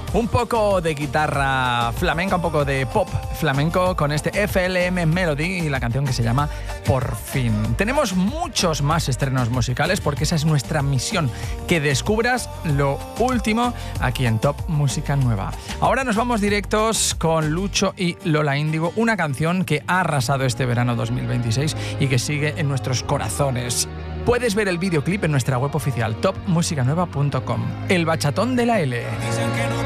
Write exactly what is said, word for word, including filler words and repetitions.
Un poco de guitarra flamenca, un poco de pop flamenco con este F L M Melody y la canción que se llama Por fin. Tenemos muchos más estrenos musicales porque esa es nuestra misión, que descubras lo último aquí en Top Música Nueva. Ahora nos vamos directos con Lucho y Lola Índigo, una canción que ha arrasado este verano dos mil veintiséis y que sigue en nuestros corazones. Puedes ver el videoclip en nuestra web oficial top música nueva punto com. El bachatón de la L.